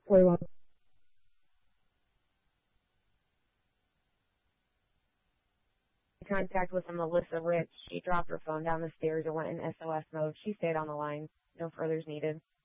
41. Contact with Melissa Rich. She dropped her phone down the stairs and went in SOS mode. She stayed on the line. No furthers needed.